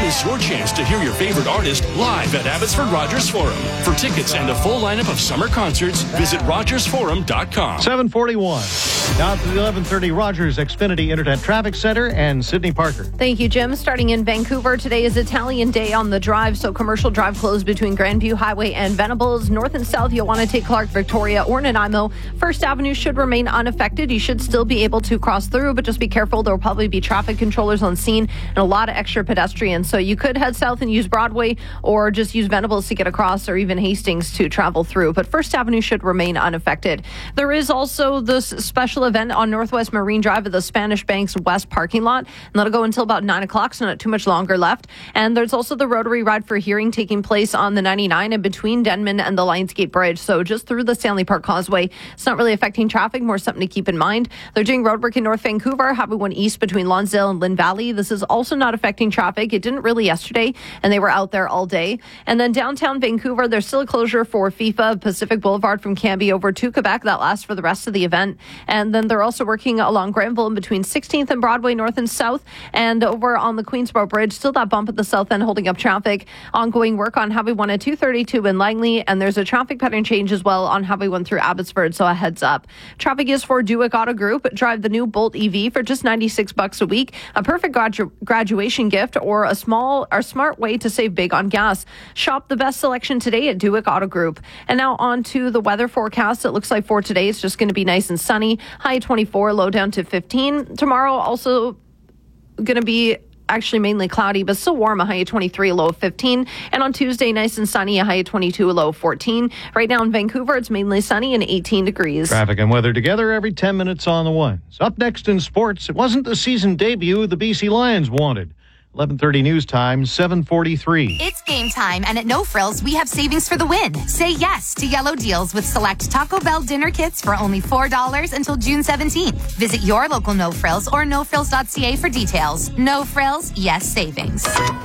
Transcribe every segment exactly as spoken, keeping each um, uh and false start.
miss your chance to hear your favorite artist live at Abbotsford Rogers Forum. For tickets and a full lineup of summer concerts, visit rogers forum dot com. seven forty-one. Now to the eleven thirty Rogers Xfinity Internet Traffic Center and Sydney Parker. Thank you, Jim. Starting in Vancouver, today is Italian Day on the Drive, so commercial drive closed between Grandview Highway and Venables. North and south, you'll want to take Clark, Victoria, or Nanaimo. First Avenue should remain unaffected. You should still be able to cross through, but just be careful. There will probably be traffic controllers on scene and a lot of extra pedestrians. So you could head south and use Broadway or just use Venables to get across, or even Hastings to travel through. But First Avenue should remain unaffected. There is also this special event on Northwest Marine Drive at the Spanish Banks West parking lot, and that'll go until about nine o'clock, so not too much longer left. And there's also the Rotary Ride for Hearing taking place on the ninety-nine and between Denman and the Lionsgate Bridge. So just through the Stanley Park Causeway. It's not really affecting traffic, more something to keep in mind. They're doing roadwork in North Vancouver, Highway one East between Lonsdale and Lynn Valley. This is also not affecting traffic. It didn't really yesterday, and they were out there all day. And then downtown Vancouver, there's still a closure for FIFA Pacific Boulevard from Cambie over to Quebec. That lasts for the rest of the event. And then they're also working along Granville in between sixteenth and Broadway, north and south. And over on the Queensboro Bridge, still that bump at the south end holding up traffic. Ongoing work on Highway one at two thirty-two in Langley. And there's a traffic pattern change as well on Highway one through Abbotsford, so a heads up. Traffic is for Duick Auto Group. Drive the new Bolt E V for just ninety-six bucks a week. A perfect gradu- graduation gift or a small or smart way to save big on gas. Shop the best selection today at Duick Auto Group. And now on to the weather forecast. It looks like for today it's just going to be nice and sunny. High twenty-four, low down to fifteen. Tomorrow also going to be actually mainly cloudy, but still warm, a high of twenty-three, a low of fifteen. And on Tuesday, nice and sunny, a high of twenty-two, a low of fourteen. Right now in Vancouver, it's mainly sunny and eighteen degrees. Traffic and weather together every ten minutes on the ones. Up next in sports, it wasn't the season debut the B C Lions wanted. eleven thirty news time, seven forty-three. It's game time, and at No Frills, we have savings for the win. Say yes to yellow deals with select Taco Bell dinner kits for only four dollars until June seventeenth. Visit your local No Frills or no frills dot c a for details. No Frills, yes savings.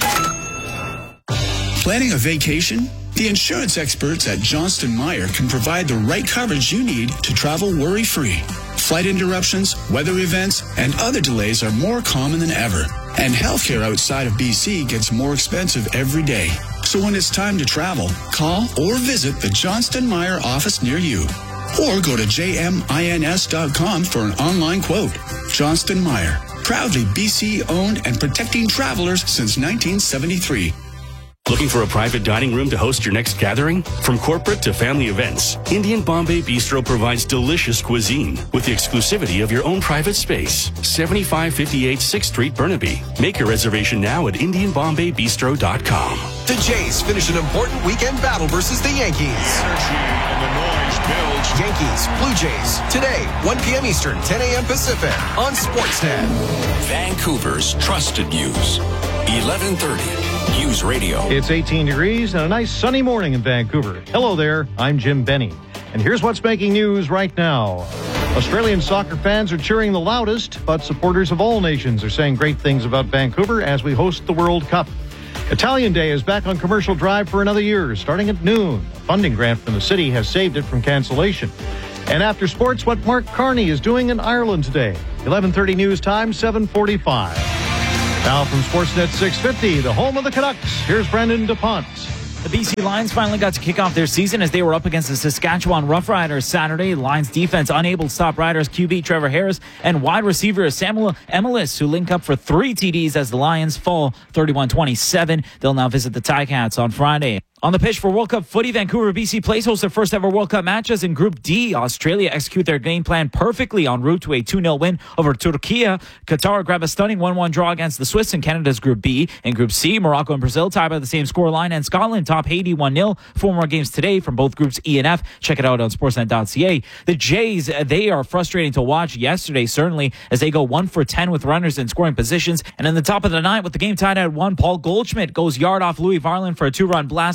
Planning a vacation? The insurance experts at Johnston Meyer can provide the right coverage you need to travel worry-free. Flight interruptions, weather events, and other delays are more common than ever. And healthcare outside of B C gets more expensive every day. So when it's time to travel, call or visit the Johnston Meyer office near you. Or go to j m ins dot com for an online quote. Johnston Meyer, proudly B C-owned and protecting travelers since nineteen seventy-three. Looking for a private dining room to host your next gathering? From corporate to family events, Indian Bombay Bistro provides delicious cuisine with the exclusivity of your own private space. seventy-five fifty-eight sixth Street, Burnaby. Make your reservation now at indian bombay bistro dot com. The Jays finish an important weekend battle versus the Yankees. Energy and the noise builds. Yankees, Blue Jays, today, one p.m. Eastern, ten a.m. Pacific, on Sportsnet. Vancouver's trusted news, eleven thirty. News Radio. It's eighteen degrees and a nice sunny morning in Vancouver. Hello there, I'm Jim Benny. And here's what's making news right now. Australian soccer fans are cheering the loudest, but supporters of all nations are saying great things about Vancouver as we host the World Cup. Italian Day is back on Commercial Drive for another year, starting at noon. A funding grant from the city has saved it from cancellation. And after sports, what Mark Carney is doing in Ireland today. eleven thirty news time, seven forty-five. Now from Sportsnet six fifty, the home of the Canucks, here's Brendan DuPont. The B C Lions finally got to kick off their season as they were up against the Saskatchewan Roughriders Saturday. Lions defense unable to stop Riders Q B Trevor Harris and wide receiver Samuel Emelis, who link up for three T Ds as the Lions fall thirty-one twenty-seven. They'll now visit the Ticats on Friday. On the pitch for World Cup footy, Vancouver B C plays host their first ever World Cup matches in Group D. Australia execute their game plan perfectly en route to a two nil win over Turkey. Qatar grab a stunning one one draw against the Swiss in Canada's Group B. In Group C, Morocco and Brazil tie by the same scoreline, and Scotland top Haiti one nil. Four more games today from both Groups E and F. Check it out on sportsnet dot c a. The Jays, they are frustrating to watch yesterday, certainly, as they go one for ten with runners in scoring positions. And in the top of the ninth, with the game tied at one, Paul Goldschmidt goes yard off Louis Varland for a two-run blast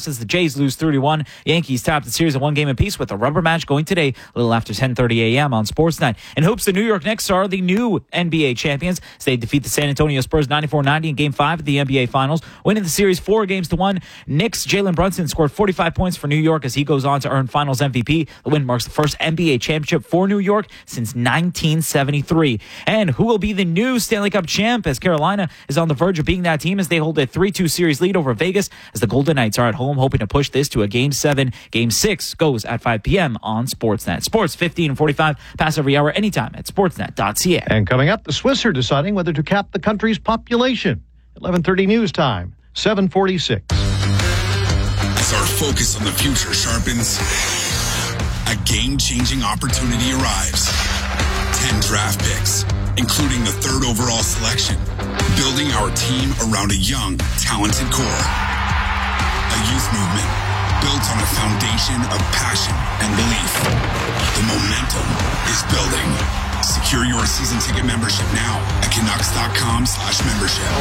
as the Jays lose three to one. Yankees top the series at one game apiece with a rubber match going today a little after ten thirty a.m. on Sportsnet. In hopes the New York Knicks are the new N B A champions as they defeat the San Antonio Spurs ninety-four ninety in Game five of the N B A Finals, winning the series four games to one. Knicks' Jalen Brunson scored forty-five points for New York as he goes on to earn Finals M V P. The win marks the first N B A championship for New York since nineteen seventy-three. And who will be the new Stanley Cup champ as Carolina is on the verge of being that team as they hold a three two series lead over Vegas as the Golden Knights are at home hoping to push this to a Game seven. Game six goes at five p.m. on Sportsnet. Sports fifteen and forty-five, pass every hour anytime at sportsnet dot c a. And coming up, the Swiss are deciding whether to cap the country's population. eleven thirty news time, seven forty-six. As our focus on the future sharpens, a game-changing opportunity arrives. ten draft picks, including the third overall selection. Building our team around a young, talented core. A youth movement built on a foundation of passion and belief. The momentum is building. Secure your season ticket membership now at Canucks.com slash membership.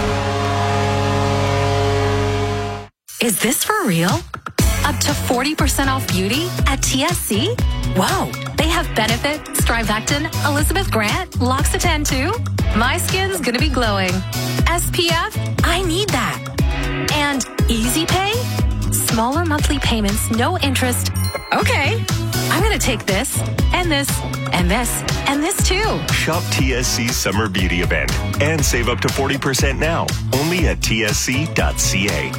Is this for real? Up to forty percent off beauty at T S C? Whoa, they have Benefit, Strivectin, Elizabeth Grant, L'Occitane too? My skin's gonna be glowing. S P F? I need that. And Easy Pay? Smaller monthly payments, no interest. Okay, I'm gonna take this, and this, and this, and this too. Shop T S C's Summer Beauty Event and save up to forty percent now, only at T S C dot C A.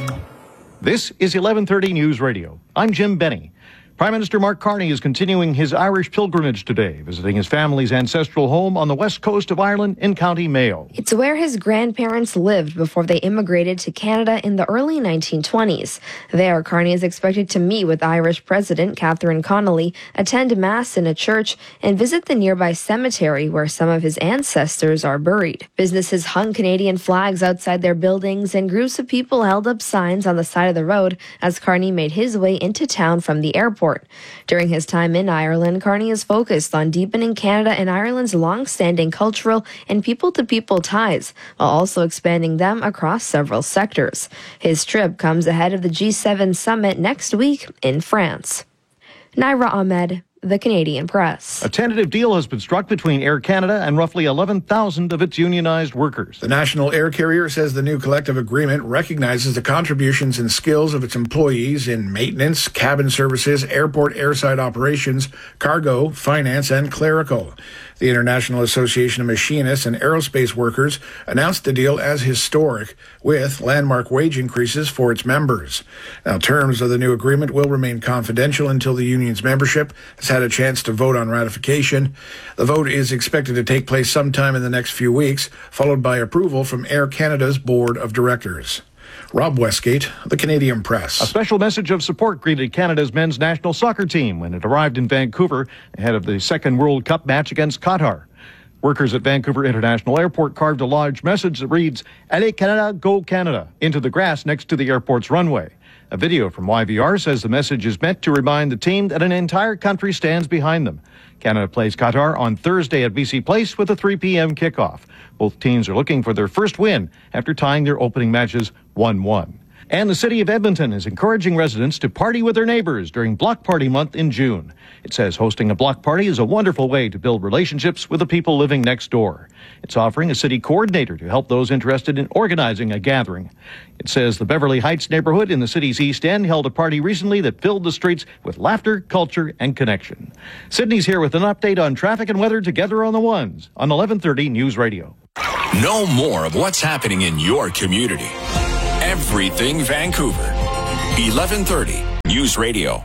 This is eleven thirty News Radio. I'm Jim Benny. Prime Minister Mark Carney is continuing his Irish pilgrimage today, visiting his family's ancestral home on the west coast of Ireland in County Mayo. It's where his grandparents lived before they immigrated to Canada in the early nineteen twenties. There, Carney is expected to meet with Irish President Catherine Connolly, attend Mass in a church, and visit the nearby cemetery where some of his ancestors are buried. Businesses hung Canadian flags outside their buildings, and groups of people held up signs on the side of the road as Carney made his way into town from the airport. During his time in Ireland, Carney is focused on deepening Canada and Ireland's long-standing cultural and people-to-people ties, while also expanding them across several sectors. His trip comes ahead of the G seven summit next week in France. Naira Ahmed, The Canadian Press. A tentative deal has been struck between Air Canada and roughly eleven thousand of its unionized workers. The national air carrier says the new collective agreement recognizes the contributions and skills of its employees in maintenance, cabin services, airport airside operations, cargo, finance, and clerical. The International Association of Machinists and Aerospace Workers announced the deal as historic, with landmark wage increases for its members. Now, terms of the new agreement will remain confidential until the union's membership has had a chance to vote on ratification. The vote is expected to take place sometime in the next few weeks, followed by approval from Air Canada's board of directors. Rob Westgate, The Canadian Press. A special message of support greeted Canada's men's national soccer team when it arrived in Vancouver ahead of the second World Cup match against Qatar. Workers at Vancouver International Airport carved a large message that reads, Allez Canada, go Canada, into the grass next to the airport's runway. A video from Y V R says the message is meant to remind the team that an entire country stands behind them. Canada plays Qatar on Thursday at B C Place with a three p.m. kickoff. Both teams are looking for their first win after tying their opening matches one one. And the city of Edmonton is encouraging residents to party with their neighbors during Block Party Month in June. It says hosting a block party is a wonderful way to build relationships with the people living next door. It's offering a city coordinator to help those interested in organizing a gathering. It says the Beverly Heights neighborhood in the city's East End held a party recently that filled the streets with laughter, culture, and connection. Sydney's here with an update on traffic and weather together on the ones on eleven thirty News Radio. Know more of what's happening in your community. Everything Vancouver. eleven thirty News Radio.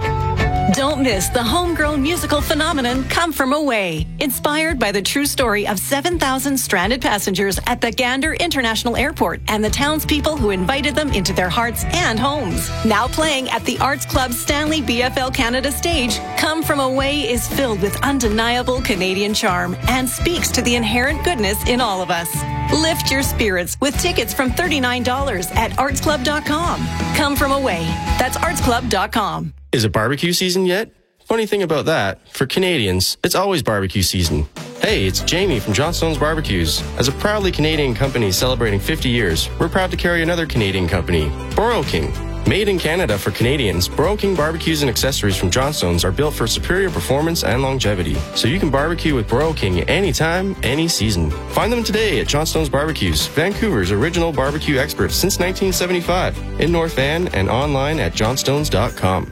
Don't miss the homegrown musical phenomenon Come From Away, inspired by the true story of seven thousand stranded passengers at the Gander International Airport and the townspeople who invited them into their hearts and homes. Now playing at the Arts Club Stanley B F L Canada stage, Come From Away is filled with undeniable Canadian charm and speaks to the inherent goodness in all of us. Lift your spirits with tickets from thirty-nine dollars at arts club dot com. Come From Away. That's arts club dot com. Is it barbecue season yet? Funny thing about that, for Canadians, it's always barbecue season. Hey, it's Jamie from Johnstone's Barbecues. As a proudly Canadian company celebrating fifty years, we're proud to carry another Canadian company, Broil King. Made in Canada for Canadians, Burro King barbecues and accessories from Johnstone's are built for superior performance and longevity, so you can barbecue with Burro King anytime, any season. Find them today at Johnstone's Barbecues, Vancouver's original barbecue experts since nineteen seventy-five, in North Van and online at johnstones dot com.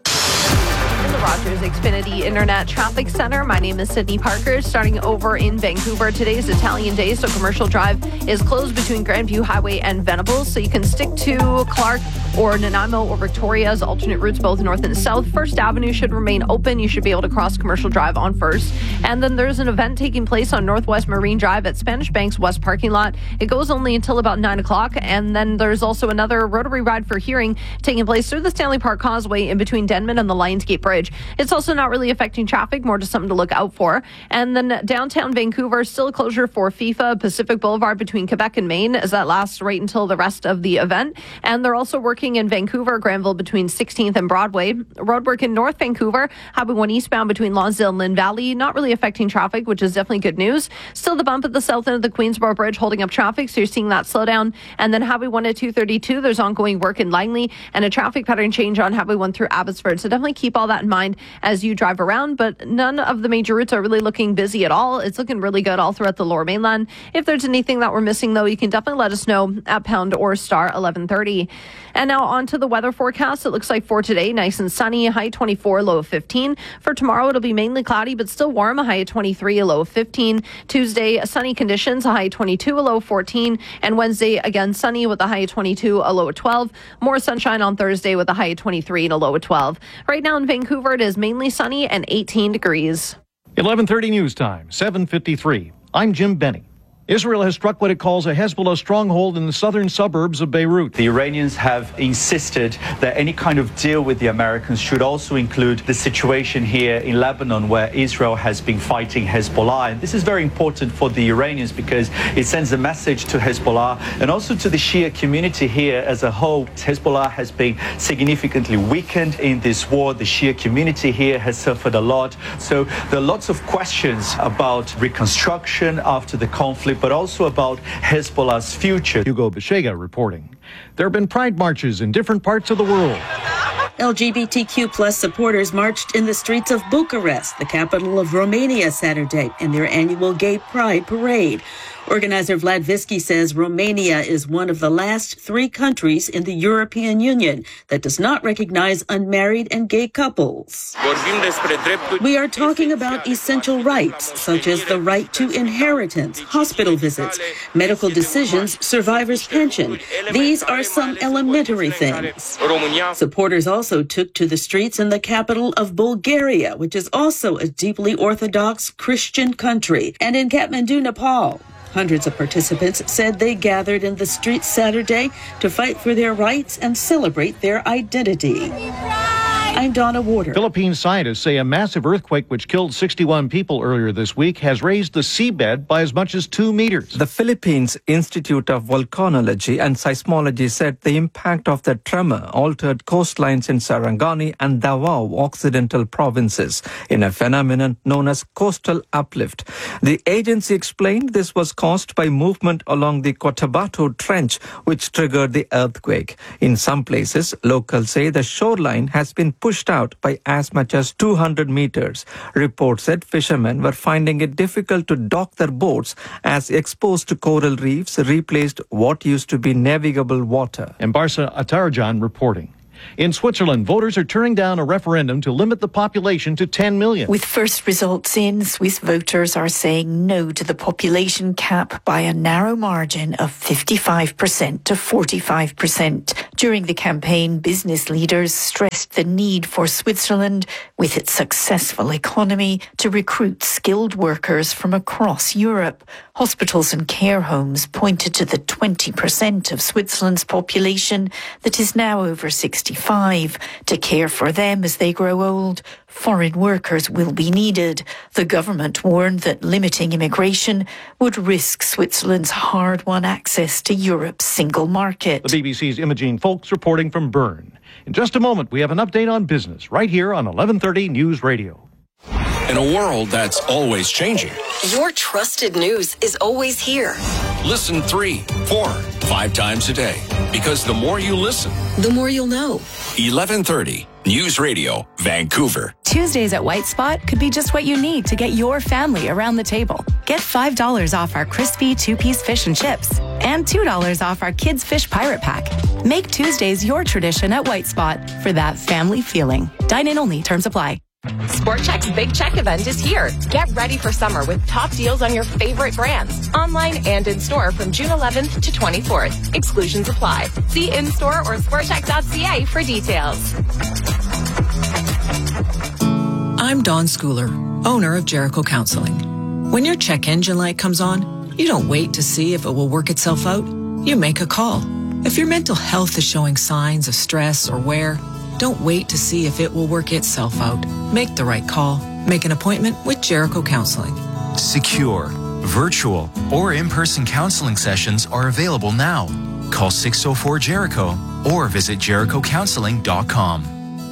Rogers Xfinity Internet Traffic Center. My name is Sydney Parker. Starting over in Vancouver, today's Italian Day, so Commercial Drive is closed between Grandview Highway and Venables, so you can stick to Clark or Nanaimo or Victoria's alternate routes both north and south. First Avenue should remain open. You should be able to cross Commercial Drive on First. And then there's an event taking place on Northwest Marine Drive at Spanish Bank's West parking lot. It goes only until about nine o'clock. And then there's also another Rotary Ride for Hearing taking place through the Stanley Park Causeway in between Denman and the Lionsgate Bridge. It's also not really affecting traffic, more just something to look out for. And then downtown Vancouver, still a closure for FIFA Pacific Boulevard between Quebec and Maine, as that lasts right until the rest of the event. And they're also working in Vancouver, Granville between sixteenth and Broadway. Roadwork in North Vancouver, Highway one eastbound between Lonsdale and Lynn Valley, not really affecting traffic, which is definitely good news. Still the bump at the south end of the Queensboro Bridge holding up traffic, so you're seeing that slow down. And then Highway one at two thirty-two, there's ongoing work in Langley and a traffic pattern change on Highway one through Abbotsford. So definitely keep all that in mind as you drive around, but none of the major routes are really looking busy at all. It's looking really good all throughout the Lower Mainland. If there's anything that we're missing, though, you can definitely let us know at pound or star eleven thirty. And now on to the weather forecast. It looks like for today, nice and sunny, high twenty-four, low of fifteen. For tomorrow, it'll be mainly cloudy, but still warm, a high of twenty-three, a low of fifteen. Tuesday, sunny conditions, a high of twenty-two, a low of fourteen. And Wednesday, again, sunny with a high of twenty-two, a low of twelve. More sunshine on Thursday with a high of twenty-three and a low of twelve. Right now in Vancouver, it is mainly sunny and eighteen degrees. eleven thirty news time, seven fifty-three. I'm Jim Benny. Israel has struck what it calls a Hezbollah stronghold in the southern suburbs of Beirut. The Iranians have insisted that any kind of deal with the Americans should also include the situation here in Lebanon, where Israel has been fighting Hezbollah. And this is very important for the Iranians because it sends a message to Hezbollah and also to the Shia community here as a whole. Hezbollah has been significantly weakened in this war. The Shia community here has suffered a lot. So there are lots of questions about reconstruction after the conflict, but also about Hezbollah's future. Hugo Beshega reporting. There have been pride marches in different parts of the world. L G B T Q plus supporters marched in the streets of Bucharest, the capital of Romania, Saturday, in their annual Gay Pride Parade. Organizer Vlad Visky says Romania is one of the last three countries in the European Union that does not recognize unmarried and gay couples. We are talking about essential rights, such as the right to inheritance, hospital visits, medical decisions, survivor's pension. These are some elementary things. Supporters also took to the streets in the capital of Bulgaria, which is also a deeply Orthodox Christian country, and in Kathmandu, Nepal. Hundreds of participants said they gathered in the streets Saturday to fight for their rights and celebrate their identity. I'm Donna Warder. Philippine scientists say a massive earthquake which killed sixty-one people earlier this week has raised the seabed by as much as two meters. The Philippines Institute of Volcanology and Seismology said the impact of the tremor altered coastlines in Sarangani and Davao Occidental provinces in a phenomenon known as coastal uplift. The agency explained this was caused by movement along the Cotabato Trench, which triggered the earthquake. In some places, locals say the shoreline has been pushed out by as much as two hundred meters. Reports said fishermen were finding it difficult to dock their boats as exposed coral reefs replaced what used to be navigable water. And Barca Atarajan reporting. In Switzerland, voters are turning down a referendum to limit the population to ten million. With first results in, Swiss voters are saying no to the population cap by a narrow margin of fifty-five percent to forty-five percent. During the campaign, business leaders stressed the need for Switzerland, with its successful economy, to recruit skilled workers from across Europe. Hospitals and care homes pointed to the twenty percent of Switzerland's population that is now over sixty-five. To care for them as they grow old, foreign workers will be needed. The government warned that limiting immigration would risk Switzerland's hard-won access to Europe's single market. The B B C's Imogene Folks reporting from Bern. In just a moment, we have an update on business right here on eleven thirty News Radio. In a world that's always changing, your trusted news is always here. Listen three, four, five times a day. Because the more you listen, the more you'll know. eleven thirty News Radio, Vancouver. Tuesdays at White Spot could be just what you need to get your family around the table. Get five dollars off our crispy two-piece fish and chips and two dollars off our kids' fish pirate pack. Make Tuesdays your tradition at White Spot for that family feeling. Dine in only. Terms apply. Sport Chek's Big Check event is here. Get ready for summer with top deals on your favorite brands, online and in-store from June eleventh to twenty-fourth. Exclusions apply. See in-store or sport chek dot c a for details. I'm Dawn Schooler, owner of Jericho Counseling. When your check engine light comes on, you don't wait to see if it will work itself out. You make a call. If your mental health is showing signs of stress or wear, don't wait to see if it will work itself out. Make the right call. Make an appointment with Jericho Counseling. Secure, virtual, or in-person counseling sessions are available now. Call six oh four Jericho or visit jericho counseling dot com.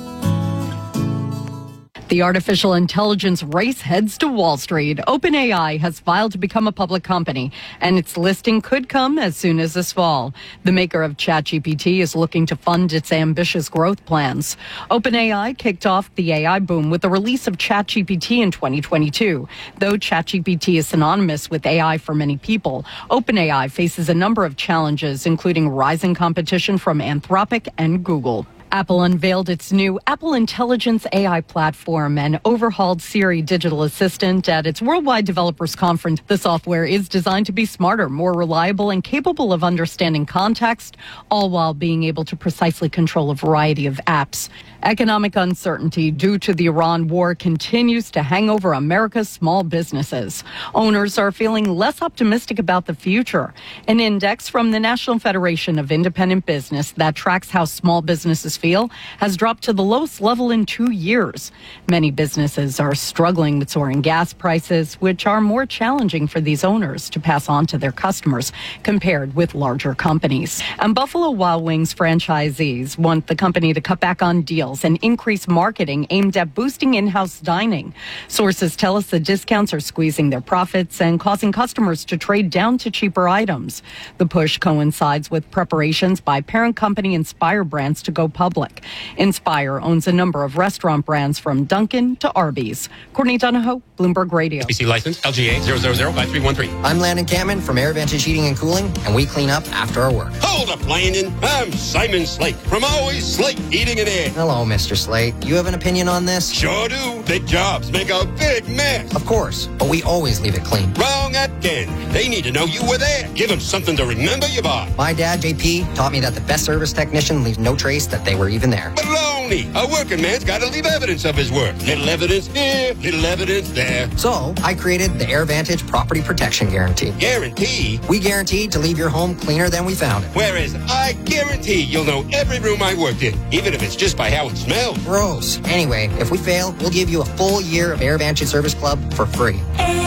The artificial intelligence race heads to Wall Street. OpenAI has filed to become a public company, and its listing could come as soon as this fall. The maker of ChatGPT is looking to fund its ambitious growth plans. OpenAI kicked off the A I boom with the release of ChatGPT in twenty twenty-two. Though ChatGPT is synonymous with A I for many people, OpenAI faces a number of challenges, including rising competition from Anthropic and Google. Apple unveiled its new Apple Intelligence A I platform and overhauled Siri digital assistant at its Worldwide Developers Conference. The software is designed to be smarter, more reliable, and capable of understanding context, all while being able to precisely control a variety of apps. Economic uncertainty due to the Iran war continues to hang over America's small businesses. Owners are feeling less optimistic about the future. An index from the National Federation of Independent Business that tracks how small businesses feel has dropped to the lowest level in two years. Many businesses are struggling with soaring gas prices, which are more challenging for these owners to pass on to their customers compared with larger companies. And Buffalo Wild Wings franchisees want the company to cut back on deals and increase marketing aimed at boosting in-house dining. Sources tell us the discounts are squeezing their profits and causing customers to trade down to cheaper items. The push coincides with preparations by parent company Inspire Brands to go public. Inspire owns a number of restaurant brands from Dunkin' to Arby's. Courtney Donahoe, Bloomberg Radio. B C license L G A zero zero zero five three one three. I'm Landon Cameron from AirVantage Heating and Cooling, and we clean up after our work. Hold up, Landon. I'm Simon Slate from Always Slate Heating and Air. Hello, Mister Slate. You have an opinion on this? Sure do. Big jobs make a big mess. Of course, but we always leave it clean. Wrong again. They need to know you were there. Give them something to remember you by. My dad, J P, taught me that the best service technician leaves no trace that they were even there. Baloney. A working man's got to leave evidence of his work. Little evidence here, little evidence there. So, I created the AirVantage Property Protection Guarantee. Guarantee? We guaranteed to leave your home cleaner than we found it. Whereas I guarantee you'll know every room I worked in, even if it's just by how it smells. Gross. Anyway, if we fail, we'll give you a full year of AirVantage Service Club for free.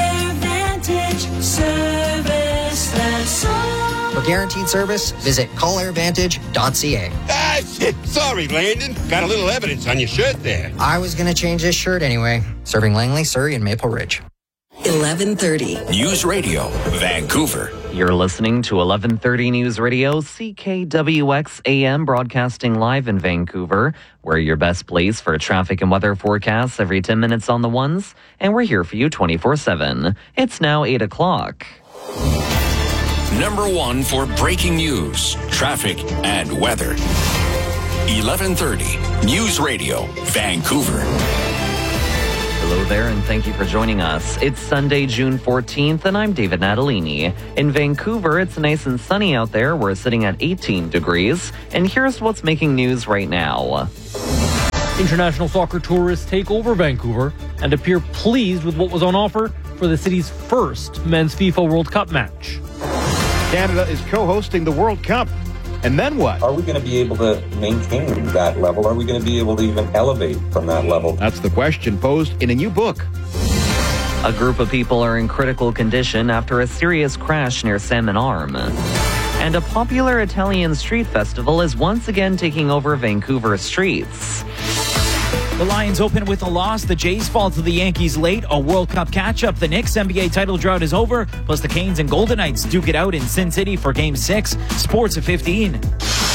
AirVantage Service, that's all. For guaranteed service, visit call air vantage dot c a. Ah, shit. Sorry, Landon. Got a little evidence on your shirt there. I was going to change this shirt anyway. Serving Langley, Surrey, and Maple Ridge. eleven thirty News Radio, Vancouver. You're listening to eleven thirty News Radio, C K W X A M, broadcasting live in Vancouver. We're your best place for traffic and weather forecasts every ten minutes on the ones, and we're here for you twenty-four seven. It's now eight o'clock. Number one for breaking news, traffic, and weather. eleven thirty News Radio, Vancouver. Hello there, and thank you for joining us. It's Sunday, June fourteenth, and I'm David Natalini. In Vancouver, it's nice and sunny out there. We're sitting at eighteen degrees, and here's what's making news right now. International soccer tourists take over Vancouver and appear pleased with what was on offer for the city's first men's FIFA World Cup match. Canada is co-hosting the World Cup. And then what? Are we going to be able to maintain that level? Are we going to be able to even elevate from that level? That's the question posed in a new book. A group of people are in critical condition after a serious crash near Salmon Arm. And a popular Italian street festival is once again taking over Vancouver streets. The Lions open with a loss. The Jays fall to the Yankees late. A World Cup catch-up. The Knicks N B A title drought is over. Plus the Canes and Golden Knights duke it out in Sin City for Game six. Sports at fifteen.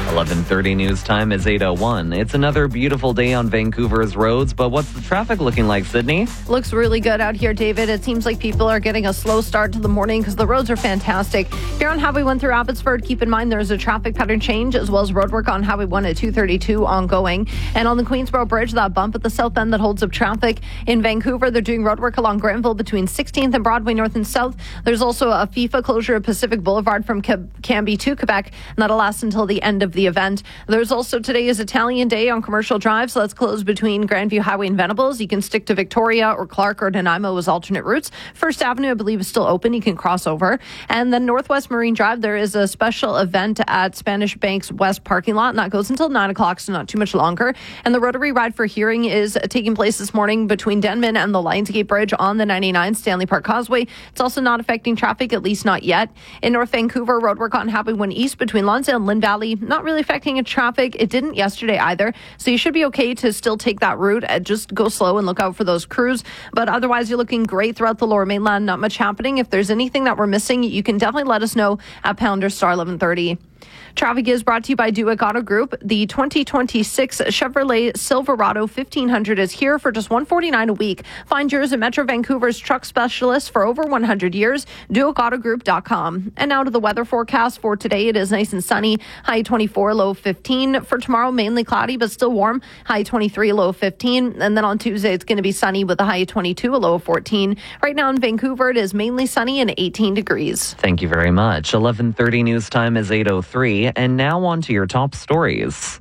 eleven thirty news time is eight oh one. It's another beautiful day on Vancouver's roads, but what's the traffic looking like, Sydney? Looks really good out here, David. It seems like people are getting a slow start to the morning because the roads are fantastic. Here on Highway one through Abbotsford, keep in mind there's a traffic pattern change as well as roadwork on Highway one at two thirty-two ongoing. And on the Queensboro Bridge, that bump at the south end that holds up traffic in Vancouver, they're doing roadwork along Granville between sixteenth and Broadway North and South. There's also a FIFA closure of Pacific Boulevard from Cambie to Quebec, and that'll last until the end of the event. There's also today is Italian Day on Commercial Drive, so that's closed between Grandview Highway and Venables. You can stick to Victoria or Clark or Nanaimo as alternate routes. First Avenue, I believe, is still open. You can cross over. And then Northwest Marine Drive, there is a special event at Spanish Bank's West parking lot, and that goes until nine o'clock, so not too much longer. And the Rotary Ride for Hearing is taking place this morning between Denman and the Lionsgate Bridge on the ninety-nine Stanley Park Causeway. It's also not affecting traffic, at least not yet. In North Vancouver, roadwork on Highway one East between Lonsdale and Lynn Valley, not really affecting traffic. It didn't yesterday either, so you should be okay to still take that route. Just go slow and look out for those crews. But otherwise, you're looking great throughout the Lower Mainland. Not much happening. If there's anything that we're missing, you can definitely let us know at pounder star eleven thirty. Traffic is brought to you by Duick Auto Group. The twenty twenty-six Chevrolet Silverado fifteen hundred is here for just one hundred forty-nine dollars a week. Find yours at Metro Vancouver's truck specialist for over one hundred years. Duick Auto Group dot com. And now to the weather forecast for today. It is nice and sunny. High twenty-four, low fifteen. For tomorrow, mainly cloudy, but still warm. High twenty-three, low fifteen. And then on Tuesday, it's going to be sunny with a high twenty-two, a low of fourteen. Right now in Vancouver, it is mainly sunny and eighteen degrees. Thank you very much. eleven thirty news time is eight oh three. And now on to your top stories.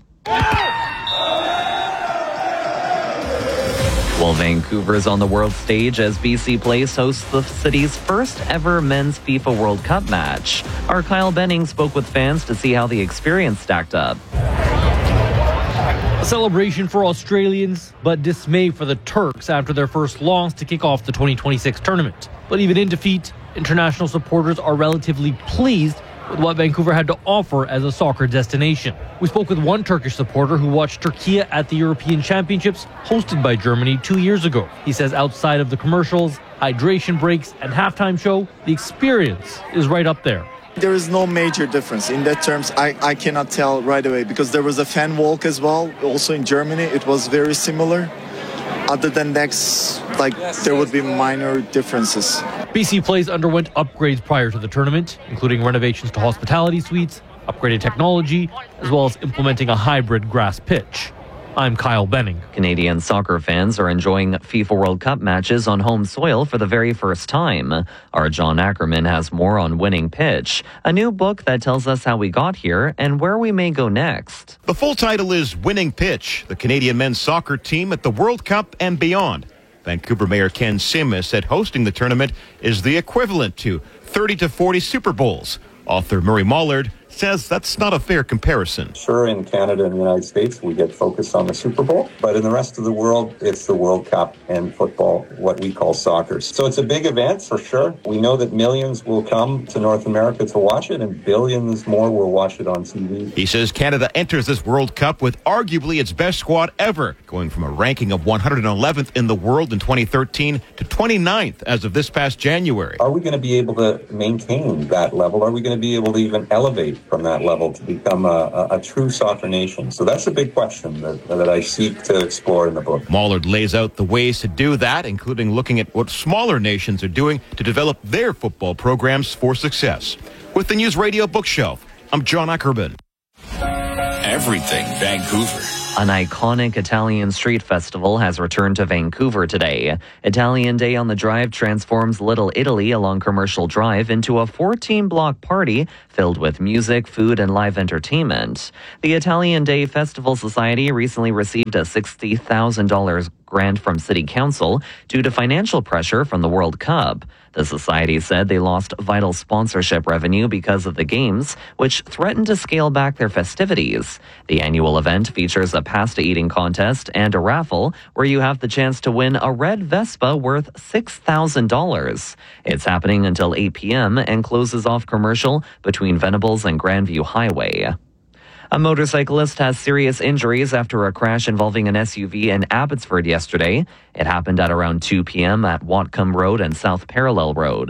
Well, Vancouver's on the world stage as B C Place hosts the city's first ever men's FIFA World Cup match. Our Kyle Benning spoke with fans to see how the experience stacked up. A celebration for Australians, but dismay for the Turks after their first loss to kick off the twenty twenty-six tournament. But even in defeat, international supporters are relatively pleased with what Vancouver had to offer as a soccer destination. We spoke with one Turkish supporter who watched Turkey at the European Championships hosted by Germany two years ago. He says outside of the commercials, hydration breaks, and halftime show, the experience is right up there. There is no major difference. In that terms, I, I cannot tell right away because there was a fan walk as well. Also in Germany, it was very similar. Other than next, like, there would be minor differences. B C Place underwent upgrades prior to the tournament, including renovations to hospitality suites, upgraded technology, as well as implementing a hybrid grass pitch. I'm Kyle Benning. Canadian soccer fans are enjoying FIFA World Cup matches on home soil for the very first time. Our John Ackerman has more on Winning Pitch, a new book that tells us how we got here and where we may go next. The full title is Winning Pitch, the Canadian men's soccer team at the World Cup and beyond. Vancouver Mayor Ken Simis said hosting the tournament is the equivalent to thirty to forty Super Bowls. Author Murray Mollard says that's not a fair comparison. Sure, in Canada and the United States, we get focused on the Super Bowl, but in the rest of the world, it's the World Cup and football, what we call soccer. So it's a big event for sure. We know that millions will come to North America to watch it, and billions more will watch it on T V. He says Canada enters this World Cup with arguably its best squad ever, going from a ranking of one hundred eleventh in the world in twenty thirteen to twenty-ninth as of this past January. Are we going to be able to maintain that level? Are we going to be able to even elevate from that level to become a, a, a true soccer nation? So that's a big question that, that I seek to explore in the book. Mollard lays out the ways to do that, including looking at what smaller nations are doing to develop their football programs for success. With the News Radio Bookshelf, I'm John Ackerman. Everything Vancouver. An iconic Italian street festival has returned to Vancouver today. Italian Day on the Drive transforms Little Italy along Commercial Drive into a fourteen-block party filled with music, food, and live entertainment. The Italian Day Festival Society recently received a sixty thousand dollars grant from City Council due to financial pressure from the World Cup. The society said they lost vital sponsorship revenue because of the games, which threatened to scale back their festivities. The annual event features a pasta eating contest and a raffle where you have the chance to win a red Vespa worth six thousand dollars. It's happening until eight p.m. and closes off Commercial between Venables and Grandview Highway. A motorcyclist has serious injuries after a crash involving an S U V in Abbotsford yesterday. It happened at around two p.m. at Whatcom Road and South Parallel Road.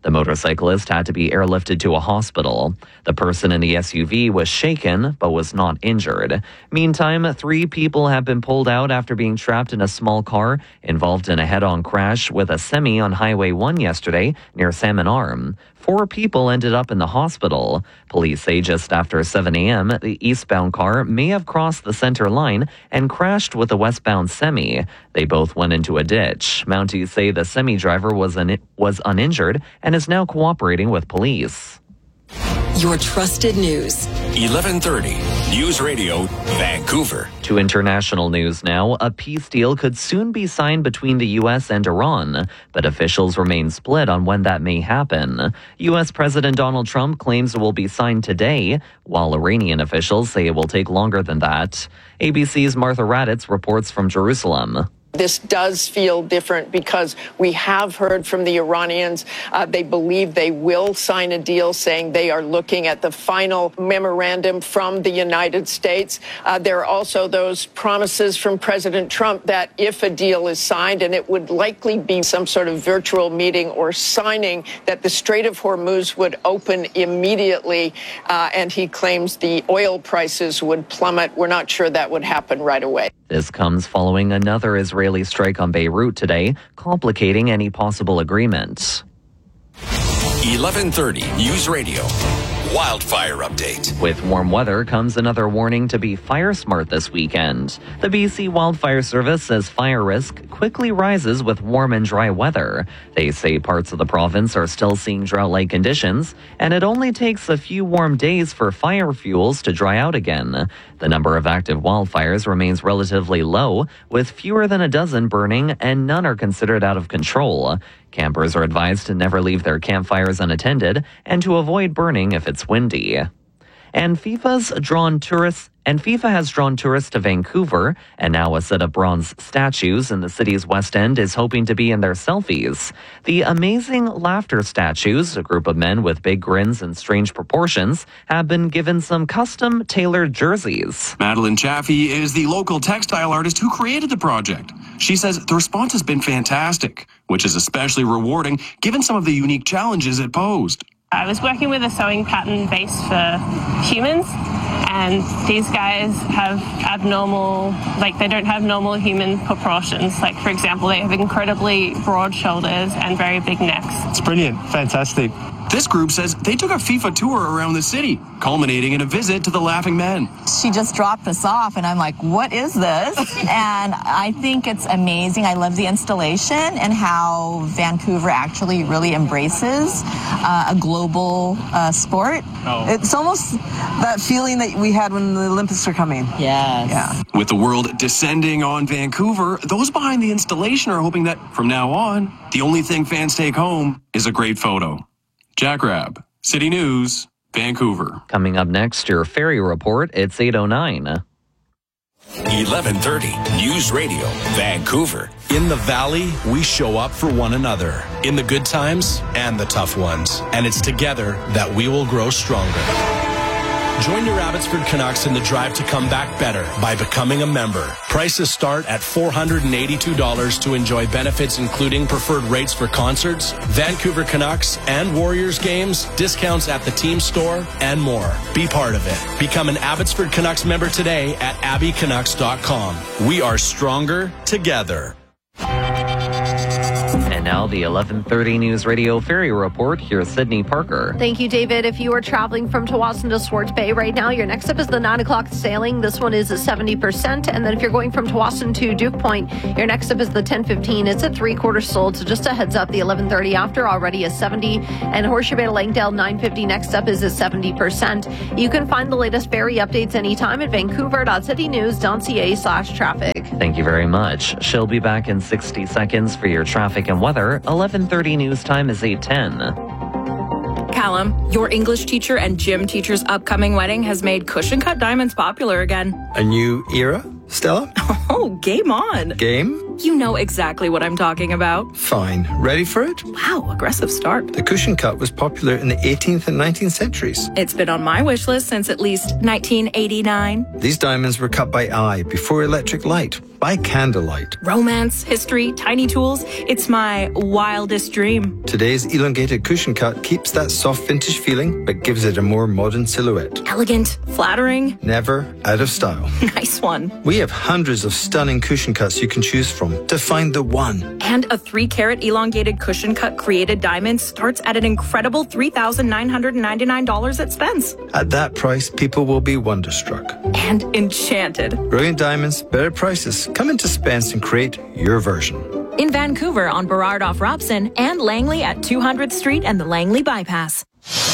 The motorcyclist had to be airlifted to a hospital. The person in the S U V was shaken but was not injured. Meantime, three people have been pulled out after being trapped in a small car involved in a head-on crash with a semi on Highway one yesterday near Salmon Arm. Four people ended up in the hospital. Police say just after seven a.m., the eastbound car may have crossed the center line and crashed with the westbound semi. They both went into a ditch. Mounties say the semi driver was un- was uninjured and is now cooperating with police. Your trusted news. eleven thirty News Radio, Vancouver. To international news now. A peace deal could soon be signed between the U S and Iran, but officials remain split on when that may happen. U S President Donald Trump claims it will be signed today, while Iranian officials say it will take longer than that. A B C's Martha Raddatz reports from Jerusalem. This does feel different because we have heard from the Iranians. Uh, they believe they will sign a deal, saying they are looking at the final memorandum from the United States. Uh, there are also those promises from President Trump that if a deal is signed, and it would likely be some sort of virtual meeting or signing, that the Strait of Hormuz would open immediately. Uh, and he claims the oil prices would plummet. We're not sure that would happen right away. This comes following another Israeli strike on Beirut today, complicating any possible agreement. eleven thirty News Radio. Wildfire update. With warm weather comes another warning to be fire smart this weekend. The B C Wildfire Service says fire risk quickly rises with warm and dry weather. They say parts of the province are still seeing drought-like conditions, and it only takes a few warm days for fire fuels to dry out again. The number of active wildfires remains relatively low, with fewer than a dozen burning, and none are considered out of control. Campers are advised to never leave their campfires unattended and to avoid burning if it's windy. And FIFA's drawn tourists and FIFA has drawn tourists to Vancouver, and now a set of bronze statues in the city's West End is hoping to be in their selfies. The Amazing Laughter statues, a group of men with big grins and strange proportions, have been given some custom tailored jerseys. Madeline Chaffee is the local textile artist who created the project. She says the response has been fantastic, which is especially rewarding given some of the unique challenges it posed. I was working with a sewing pattern base for humans, and these guys have abnormal, like they don't have normal human proportions. Like, for example, they have incredibly broad shoulders and very big necks. It's brilliant. Fantastic. This group says they took a FIFA tour around the city, culminating in a visit to the Laughing Men. She just dropped us off, and I'm like, what is this? And I think it's amazing. I love the installation and how Vancouver actually really embraces uh, a global uh, sport. Oh. It's almost that feeling that we had when the Olympics were coming. Yes. Yeah. With the world descending on Vancouver, those behind the installation are hoping that from now on, the only thing fans take home is a great photo. Jack Rabb, City News, Vancouver. Coming up next, your ferry report. It's eight oh nine. eleven thirty News Radio, Vancouver. In the Valley, we show up for one another, in the good times and the tough ones. And it's together that we will grow stronger. Join your Abbotsford Canucks in the drive to come back better by becoming a member. Prices start at four hundred eighty-two dollars to enjoy benefits including preferred rates for concerts, Vancouver Canucks and Warriors games, discounts at the team store, and more. Be part of it. Become an Abbotsford Canucks member today at abby canucks dot com. We are stronger together. And now the eleven thirty News Radio Ferry Report. Here's Sydney Parker. Thank you, David. If you are traveling from Tawasin to Swartz Bay right now, your next up is the nine o'clock sailing. This one is at seventy percent. And then if you're going from Tawasin to Duke Point, your next up is the ten fifteen. It's at three quarters sold. So just a heads up, the eleven thirty after already is seventy. And Horseshoe Bay to Langdale nine fifty next up is at seventy percent. You can find the latest ferry updates anytime at vancouver dot city news dot c a slash traffic. Thank you very much. She'll be back in sixty seconds for your traffic and weather. eleven thirty news time is eight ten. Callum, your English teacher and gym teacher's upcoming wedding has made cushion cut diamonds popular again. A new era, Stella? Oh, game on. Game You know exactly what I'm talking about. Fine. Ready for it? Wow, aggressive start. The cushion cut was popular in the eighteenth and nineteenth centuries. It's been on my wish list since at least nineteen eighty-nine. These diamonds were cut by eye before electric light, by candlelight. Romance, history, tiny tools. It's my wildest dream. Today's elongated cushion cut keeps that soft vintage feeling, but gives it a more modern silhouette. Elegant, flattering. Never out of style. Nice one. We have hundreds of stunning cushion cuts you can choose from to find the one. And a three carat elongated cushion cut created diamond starts at an incredible three thousand nine hundred ninety-nine dollars at Spence. At that price, people will be wonderstruck. And enchanted. Brilliant diamonds, better prices. Come into Spence and create your version. In Vancouver on Burrard off Robson and Langley at two hundredth Street and the Langley Bypass.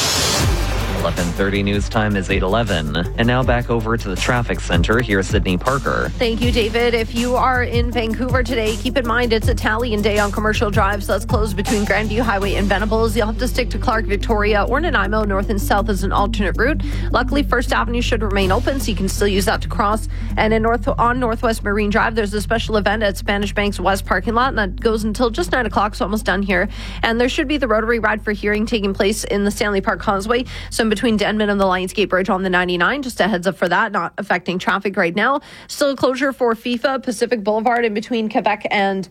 eleven thirty news time is eight eleven. And now back over to the traffic center. Here's Sydney Parker. Thank you, David. If you are in Vancouver today, keep in mind it's Italian Day on Commercial Drive, so that's closed between Grandview Highway and Venables. You'll have to stick to Clark, Victoria, or Nanaimo, north and south as an alternate route. Luckily, First Avenue should remain open, so you can still use that to cross. And in North on Northwest Marine Drive, there's a special event at Spanish Bank's West parking lot, and that goes until just nine o'clock, so almost done here. And there should be the Rotary Ride for Hearing taking place in the Stanley Park Causeway, so in between Denman and the Lionsgate Bridge on the ninety-nine. Just a heads up for that, not affecting traffic right now. Still a closure for FIFA Pacific Boulevard in between Quebec and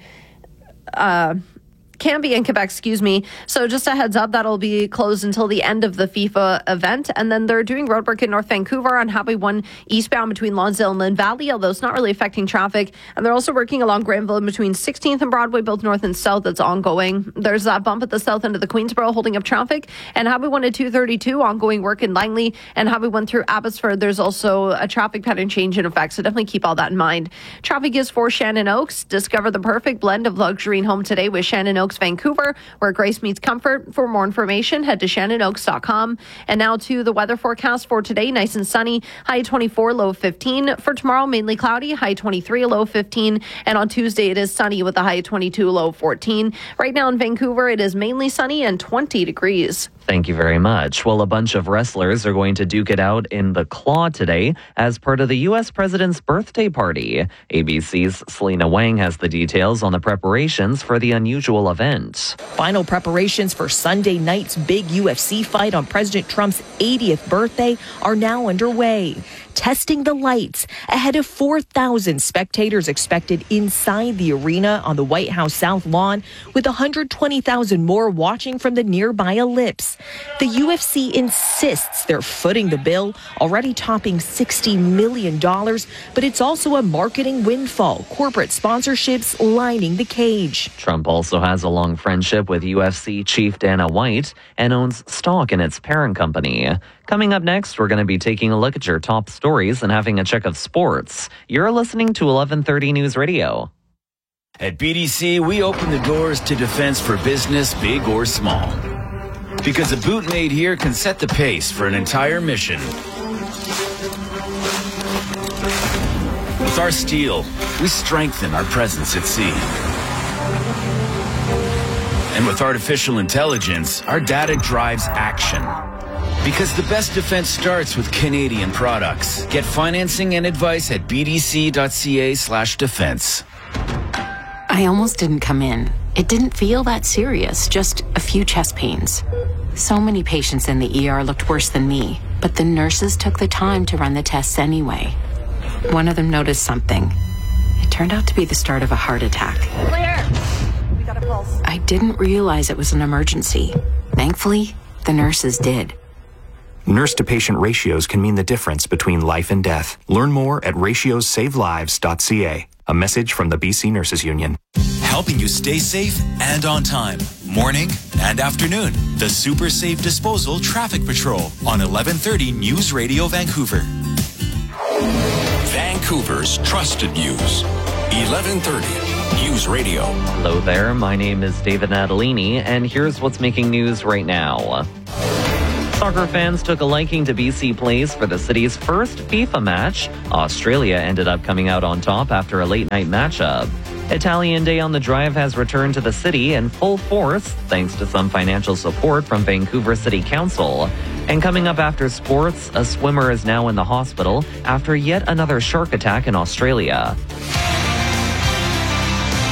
uh Cambie in Quebec, excuse me. So just a heads up, that'll be closed until the end of the FIFA event. And then they're doing roadwork in North Vancouver on Highway one eastbound between Lonsdale and Lynn Valley, although it's not really affecting traffic. And they're also working along Granville in between sixteenth and Broadway, both north and south. That's ongoing. There's that bump at the south end of the Queensboro holding up traffic. And Highway one to two thirty-two, ongoing work in Langley. And Highway one through Abbotsford, there's also a traffic pattern change in effect. So definitely keep all that in mind. Traffic is for Shannon Oaks. Discover the perfect blend of luxury and home today with Shannon Oaks Vancouver, where grace meets comfort. For more information, head to shannon oaks dot com. And now to the weather forecast for today. Nice and sunny, high twenty-four, low fifteen. For tomorrow, mainly cloudy, high twenty-three, low fifteen. And on Tuesday, it is sunny with a high twenty-two, low fourteen. Right now in Vancouver, it is mainly sunny and twenty degrees. Thank you very much. Well, a bunch of wrestlers are going to duke it out in the Claw today as part of the U S president's birthday party. A B C's Selena Wang has the details on the preparations for the unusual event. Final preparations for Sunday night's big U F C fight on President Trump's eightieth birthday are now underway. Testing the lights ahead of four thousand spectators expected inside the arena on the White House South Lawn, with one hundred twenty thousand more watching from the nearby ellipse. The U F C insists they're footing the bill, already topping sixty million dollars, but it's also a marketing windfall, corporate sponsorships lining the cage. Trump also has a long friendship with U F C chief Dana White and owns stock in its parent company. Coming up next, we're going to be taking a look at your top stories and having a check of sports. You're listening to eleven thirty News Radio. At B D C, we open the doors to defense for business, big or small. Because a boot made here can set the pace for an entire mission. With our steel, we strengthen our presence at sea. And with artificial intelligence, our data drives action. Because the best defense starts with Canadian products. Get financing and advice at bdc.ca slash defense. I almost didn't come in. It didn't feel that serious, just a few chest pains. So many patients in the E R looked worse than me, but the nurses took the time to run the tests anyway. One of them noticed something. It turned out to be the start of a heart attack. Clear. We got a pulse. I didn't realize it was an emergency. Thankfully, the nurses did. Nurse-to-patient ratios can mean the difference between life and death. Learn more at ratios save lives dot c a. A message from the B C Nurses Union. Helping you stay safe and on time, morning and afternoon. The Super Safe Disposal Traffic Patrol on eleven thirty News Radio Vancouver. Vancouver's trusted news. eleven thirty News Radio. Hello there. My name is David Natalini, and here's what's making news right now. Soccer fans took a liking to B C Place for the city's first FIFA match. Australia ended up coming out on top after a late-night matchup. Italian Day on the Drive has returned to the city in full force, thanks to some financial support from Vancouver City Council. And coming up after sports, a swimmer is now in the hospital after yet another shark attack in Australia.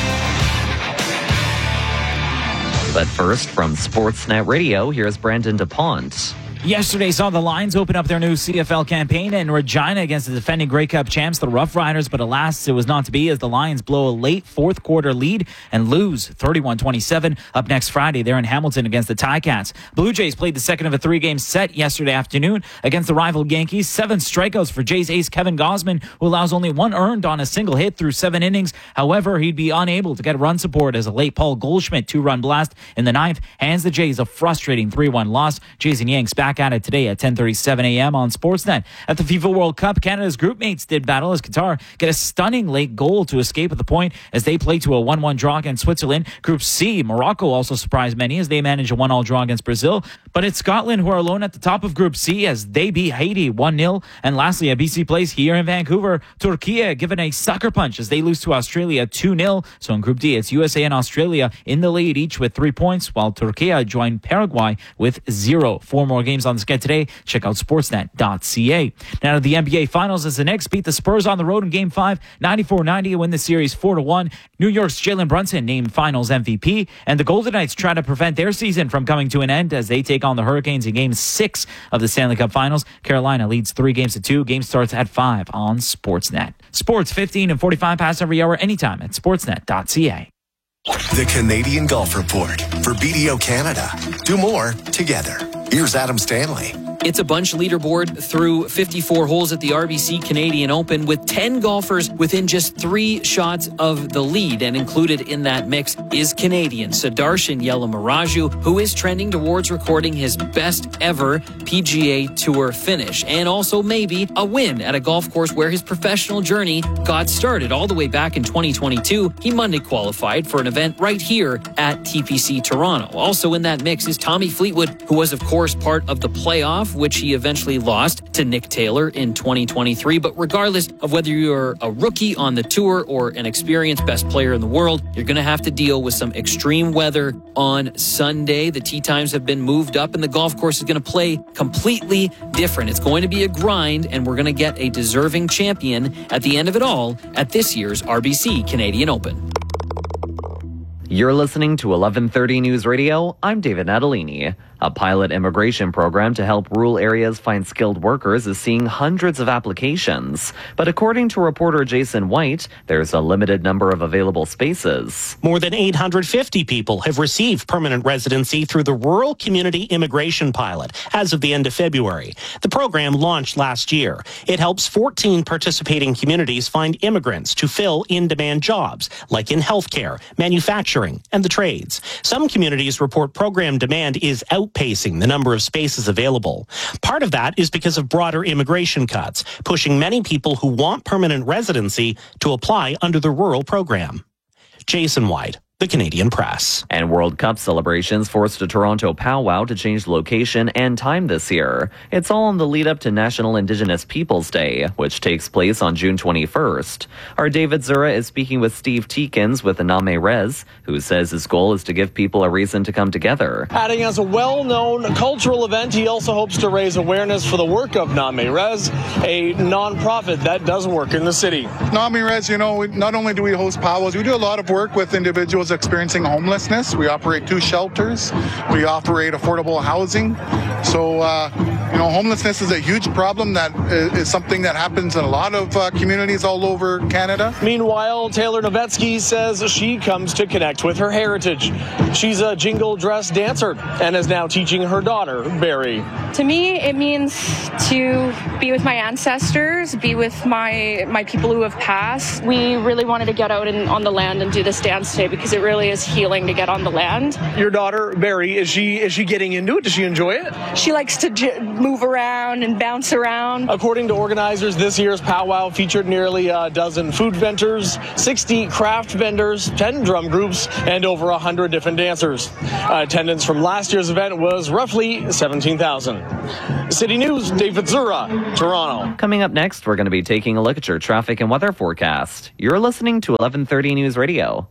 But first, from Sportsnet Radio, here's Brandon DuPont. Yesterday saw the Lions open up their new C F L campaign in Regina against the defending Grey Cup champs, the Rough Riders, but alas, it was not to be as the Lions blow a late fourth quarter lead and lose thirty-one twenty-seven. Up next Friday, they're in Hamilton against the Ticats. Blue Jays played the second of a three-game set yesterday afternoon against the rival Yankees. Seven strikeouts for Jays ace Kevin Gausman, who allows only one earned on a single hit through seven innings. However, he'd be unable to get run support as a late Paul Goldschmidt two-run blast in the ninth hands the Jays a frustrating three one loss. Jays and Yanks back at it today at ten thirty-seven a.m. on Sportsnet. At the FIFA World Cup, Canada's group mates did battle as Qatar get a stunning late goal to escape at the point as they play to a one one draw against Switzerland. Group C, Morocco also surprised many as they managed a one all draw against Brazil. But it's Scotland who are alone at the top of Group C as they beat Haiti one nil. And lastly, a B C place here in Vancouver, Turkey given a sucker punch as they lose to Australia two nil. So in Group D, it's U S A and Australia in the lead, each with three points, while Turkey joined Paraguay with zero. Four more games on the schedule today. Check out sportsnet dot c a. Now to the N B A Finals as the Knicks beat the Spurs on the road in Game five, ninety-four ninety, to win the series four to one. New York's Jalen Brunson named Finals M V P, and the Golden Knights try to prevent their season from coming to an end as they take on the Hurricanes in Game six of the Stanley Cup Finals. Carolina leads three games to two. Game starts at five on Sportsnet. Sports fifteen and forty-five past every hour anytime at sportsnet dot c a. The Canadian Golf Report for B D O Canada. Do more together. Here's Adam Stanley. It's a bunch leaderboard through fifty-four holes at the R B C Canadian Open with ten golfers within just three shots of the lead. And included in that mix is Canadian Sudarshan Yalamaraju, who is trending towards recording his best ever P G A Tour finish. And also maybe a win at a golf course where his professional journey got started all the way back in twenty twenty-two. He Monday qualified for an event right here at T P C Toronto. Also in that mix is Tommy Fleetwood, who was of course part of the playoff, which he eventually lost to Nick Taylor in twenty twenty-three. But regardless of whether you're a rookie on the tour or an experienced best player in the world, you're going to have to deal with some extreme weather on Sunday. The tee times have been moved up and the golf course is going to play completely different. It's going to be a grind, and we're going to get a deserving champion at the end of it all at this year's R B C Canadian Open. You're listening to eleven thirty News Radio. I'm David Natalini. A pilot immigration program to help rural areas find skilled workers is seeing hundreds of applications. But according to reporter Jason White, there's a limited number of available spaces. More than eight hundred fifty people have received permanent residency through the Rural Community Immigration Pilot as of the end of February. The program launched last year. It helps fourteen participating communities find immigrants to fill in-demand jobs, like in healthcare, manufacturing, and the trades. Some communities report program demand is out outpacing the number of spaces available. Part of that is because of broader immigration cuts, pushing many people who want permanent residency to apply under the rural program. Jason White, The Canadian Press. And World Cup celebrations forced a Toronto powwow to change location and time this year. It's all in the lead up to National Indigenous Peoples Day, which takes place on June twenty-first. Our David Zura is speaking with Steve Teekins with Name Rez, who says his goal is to give people a reason to come together. Adding as a well-known cultural event, he also hopes to raise awareness for the work of Name Rez, a non-profit that does work in the city. Name Rez, you know, not only do we host powwows, we do a lot of work with individuals experiencing homelessness. We operate two shelters. We operate affordable housing. So, uh, you know, homelessness is a huge problem that is something that happens in a lot of uh, communities all over Canada. Meanwhile, Taylor Novetsky says she comes to connect with her heritage. She's a jingle dress dancer and is now teaching her daughter, Barry. To me, it means to be with my ancestors, be with my my people who have passed. We really wanted to get out and on the land and do this dance today because it really is healing to get on the land. Your daughter, Barry, is she is she getting into it? Does she enjoy it? She likes to j- move around and bounce around. According to organizers, this year's powwow featured nearly a dozen food vendors, sixty craft vendors, ten drum groups, and over one hundred different dancers. Uh, attendance from last year's event was roughly seventeen thousand. City News, David Zura, Toronto. Coming up next, we're going to be taking a look at your traffic and weather forecast. You're listening to eleven thirty News Radio.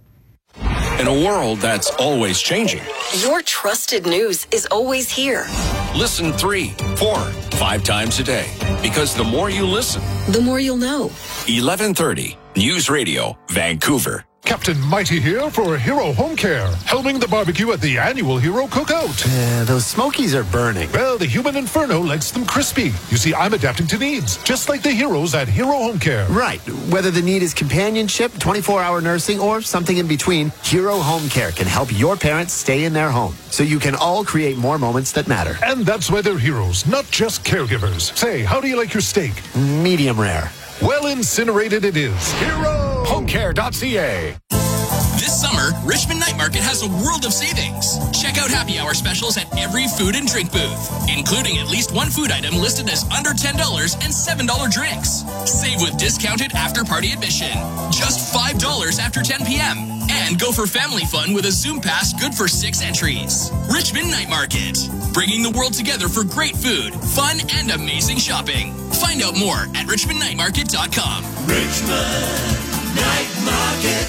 In a world that's always changing, your trusted news is always here. Listen three, four, five times a day. Because the more you listen, the more you'll know. eleven thirty News Radio, Vancouver. Captain Mighty here for Hero Home Care, helming the barbecue at the annual Hero Cookout. Uh, those smokies are burning. Well, the human inferno likes them crispy. You see, I'm adapting to needs, just like the heroes at Hero Home Care. Right. Whether the need is companionship, twenty-four hour nursing, or something in between, Hero Home Care can help your parents stay in their home, so you can all create more moments that matter. And that's why they're heroes, not just caregivers. Say, how do you like your steak? Medium rare. Well incinerated it is. Hero Home Care dot C A. This summer, Richmond Night Market has a world of savings. Check out happy hour specials at every food and drink booth, including at least one food item listed as under ten dollars and seven dollars drinks. Save with discounted after-party admission, just five dollars after ten p.m. And go for family fun with a Zoom Pass good for six entries. Richmond Night Market, bringing the world together for great food, fun, and amazing shopping. Find out more at richmond night market dot com. Richmond Night Market.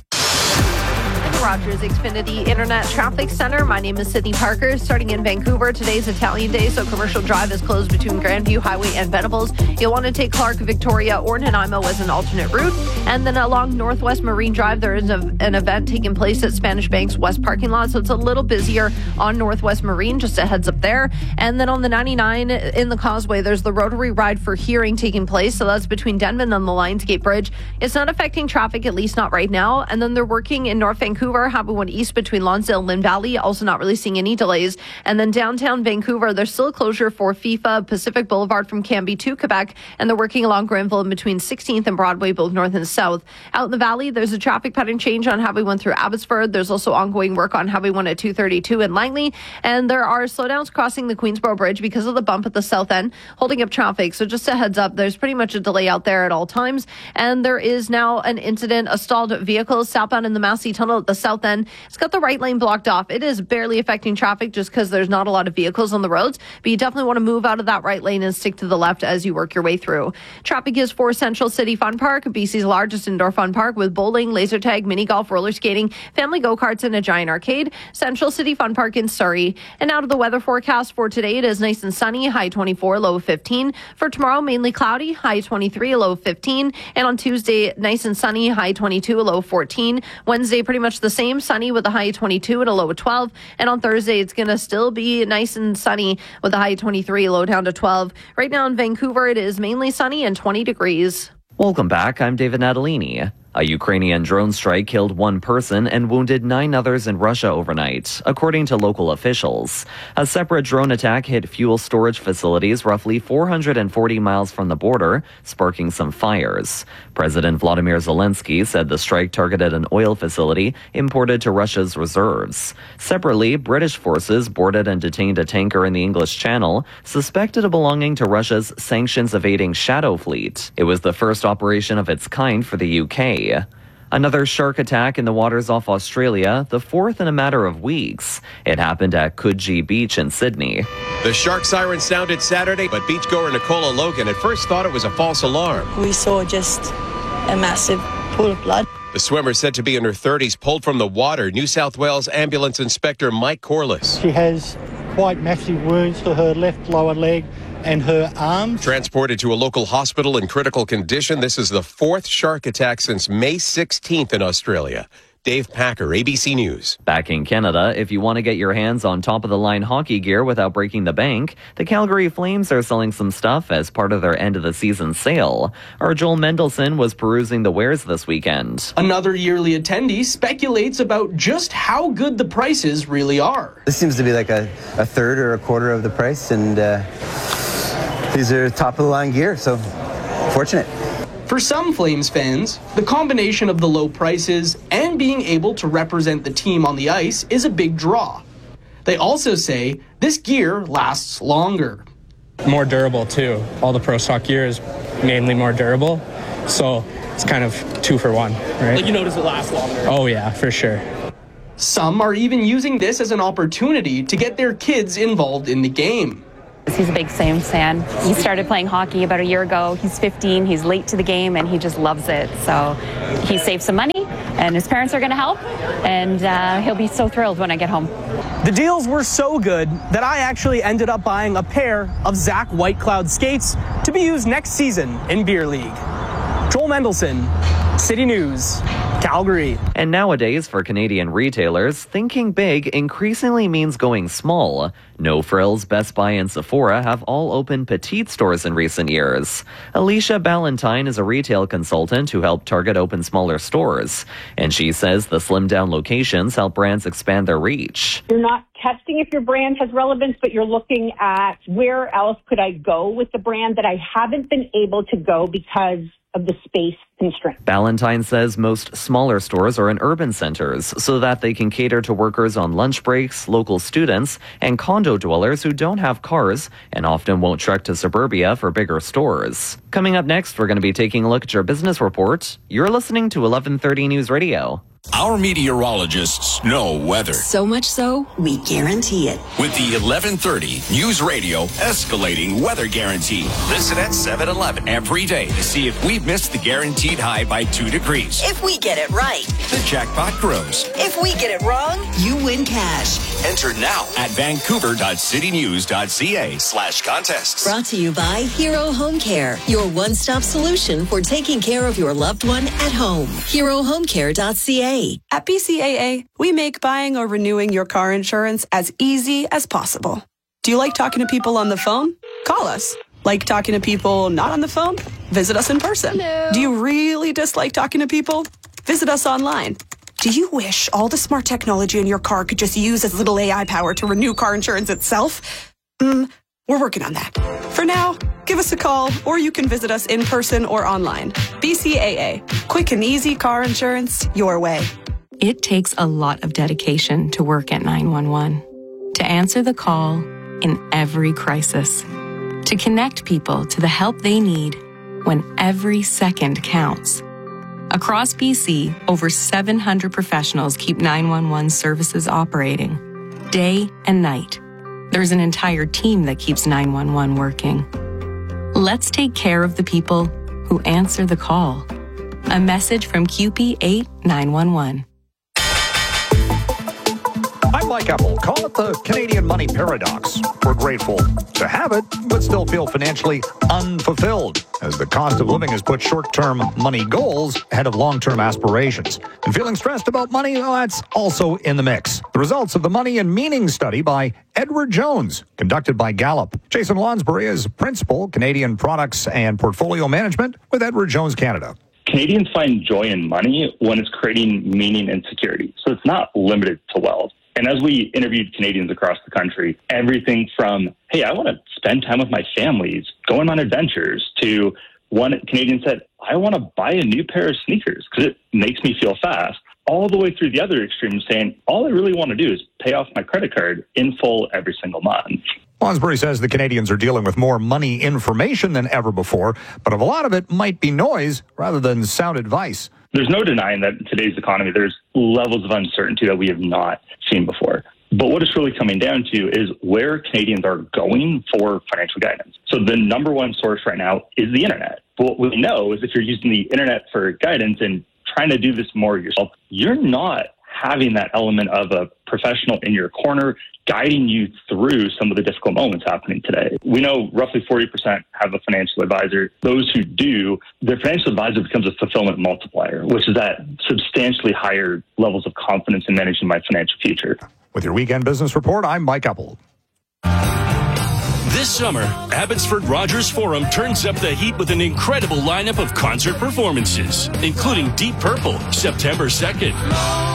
Rogers Xfinity Internet Traffic Center. My name is Sydney Parker. Starting in Vancouver, today's Italian Day, so Commercial Drive is closed between Grandview Highway and Venables. You'll want to take Clark, Victoria, or Nanaimo as an alternate route. And then along Northwest Marine Drive, there is a, an event taking place at Spanish Bank's West parking lot, so it's a little busier on Northwest Marine, just a heads up there. And then on the ninety-nine in the Causeway, there's the Rotary Ride for Hearing taking place, so that's between Denman and the Lionsgate Bridge. It's not affecting traffic, at least not right now. And then they're working in North Vancouver, Highway one East between Lonsdale and Lynn Valley, also not really seeing any delays. And then downtown Vancouver, there's still a closure for FIFA Pacific Boulevard from Cambie to Quebec, and they're working along Granville in between sixteenth and Broadway, both north and south. Out in the valley, there's a traffic pattern change on Highway one through Abbotsford. There's also ongoing work on Highway one at two thirty-two in Langley, and there are slowdowns crossing the Queensboro Bridge because of the bump at the south end, holding up traffic. So just a heads up, there's pretty much a delay out there at all times. And there is now an incident, a stalled vehicle southbound in the Massey Tunnel at the south end. It's got the right lane blocked off. It is barely affecting traffic just because there's not a lot of vehicles on the roads, but you definitely want to move out of that right lane and stick to the left as you work your way through. Traffic is for Central City Fun Park, B C's largest indoor fun park with bowling, laser tag, mini golf, roller skating, family go-karts, and a giant arcade. Central City Fun Park in Surrey. And out of the weather forecast for today, it is nice and sunny, high twenty-four, low fifteen. For tomorrow, mainly cloudy, high twenty-three, low fifteen. And on Tuesday, nice and sunny, high twenty-two, low fourteen. Wednesday, pretty much the same, sunny with a high twenty-two and a low of twelve. And on Thursday, it's going to still be nice and sunny with a high twenty-three, low down to twelve. Right now in Vancouver, it is mainly sunny and twenty degrees. Welcome back. I'm David Natalini. A Ukrainian drone strike killed one person and wounded nine others in Russia overnight, according to local officials. A separate drone attack hit fuel storage facilities roughly four hundred forty miles from the border, sparking some fires. President Vladimir Zelensky said the strike targeted an oil facility imported to Russia's reserves. Separately, British forces boarded and detained a tanker in the English Channel, suspected of belonging to Russia's sanctions-evading Shadow Fleet. It was the first operation of its kind for the U K. Another shark attack in the waters off Australia, the fourth in a matter of weeks. It happened at Coogee Beach in Sydney. The shark siren sounded Saturday, but beachgoer Nicola Logan at first thought it was a false alarm. We saw just a massive pool of blood. The swimmer, said to be in her thirties, pulled from the water. New South Wales Ambulance Inspector Mike Corliss. She has quite massive wounds to her left lower leg and her arms. Transported to a local hospital in critical condition. This is the fourth shark attack since May sixteenth in Australia. Dave Packer, A B C News. Back in Canada, if you want to get your hands on top-of-the-line hockey gear without breaking the bank, the Calgary Flames are selling some stuff as part of their end-of-the-season sale. Our Joel Mendelson was perusing the wares this weekend. Another yearly attendee speculates about just how good the prices really are. This seems to be like a, a third or a quarter of the price, and uh, these are top-of-the-line gear, so fortunate. For some Flames fans, the combination of the low prices and being able to represent the team on the ice is a big draw. They also say this gear lasts longer. More durable too. All the Pro Stock gear is mainly more durable, so it's kind of two for one, right? Like you notice it lasts longer. Oh yeah, for sure. Some are even using this as an opportunity to get their kids involved in the game. He's a big Flames fan. He started playing hockey about a year ago. He's fifteen. He's late to the game, and he just loves it. So he saved some money, and his parents are going to help, and uh, he'll be so thrilled when I get home. The deals were so good that I actually ended up buying a pair of Zach Whitecloud skates to be used next season in Beer League. Joel Mendelson, City News. Calgary. And nowadays, for Canadian retailers, thinking big increasingly means going small. No Frills, Best Buy, and Sephora have all opened petite stores in recent years. Alicia Ballantyne is a retail consultant who helped Target open smaller stores. And she says the slimmed-down locations help brands expand their reach. You're not testing if your brand has relevance, but you're looking at where else could I go with the brand that I haven't been able to go because of the space constraint. Ballantyne says most smaller stores are in urban centers so that they can cater to workers on lunch breaks, local students, and condo dwellers who don't have cars and often won't trek to suburbia for bigger stores. Coming up next, we're going to be taking a look at your business report. You're listening to eleven thirty News Radio. Our meteorologists know weather. So much so, we guarantee it. With the eleven thirty News Radio escalating weather guarantee. Listen at seven eleven every day to see if we've missed the guaranteed high by two degrees. If we get it right, the jackpot grows. If we get it wrong, you win cash. Enter now at vancouver.citynews.ca slash contests. Brought to you by Hero Home Care, your one-stop solution for taking care of your loved one at home. hero home care dot c a. At B C A A, we make buying or renewing your car insurance as easy as possible. Do you like talking to people on the phone? Call us. Like talking to people not on the phone? Visit us in person. Hello. Do you really dislike talking to people? Visit us online. Do you wish all the smart technology in your car could just use as little A I power to renew car insurance itself? Mm, we're working on that. For now, give us a call, or you can visit us in person or online. B C A A. Quick and easy car insurance your way. It takes a lot of dedication to work at nine one one. To answer the call in every crisis. To connect people to the help they need when every second counts. Across B C, over seven hundred professionals keep nine one one services operating, day and night. There's an entire team that keeps nine one one working. Let's take care of the people who answer the call. A message from Q P eight nine one one. I'm Mike Apple. Call it the Canadian money paradox. We're grateful to have it, but still feel financially unfulfilled, as the cost of living has put short-term money goals ahead of long-term aspirations. And feeling stressed about money, well, that's also in the mix. The results of the Money and Meaning study by Edward Jones, conducted by Gallup. Jason Lonsbury is Principal, Canadian Products and Portfolio Management with Edward Jones Canada. Canadians find joy in money when it's creating meaning and security. So it's not limited to wealth. And as we interviewed Canadians across the country, everything from, hey, I want to spend time with my families, going on adventures, to one Canadian said, I want to buy a new pair of sneakers because it makes me feel fast, all the way through the other extreme saying, all I really want to do is pay off my credit card in full every single month. Lonsbury says the Canadians are dealing with more money information than ever before, but a lot of it might be noise rather than sound advice. There's no denying that in today's economy, there's levels of uncertainty that we have not seen before. But what it's really coming down to is where Canadians are going for financial guidance. So the number one source right now is the internet. But what we know is if you're using the internet for guidance and trying to do this more yourself, you're not having that element of a professional in your corner guiding you through some of the difficult moments happening today. We know roughly forty percent have a financial advisor. Those who do, their financial advisor becomes a fulfillment multiplier, which is at substantially higher levels of confidence in managing my financial future. With your weekend business report, I'm Mike Apple. This summer, Abbotsford Rogers Forum turns up the heat with an incredible lineup of concert performances, including Deep Purple, September second.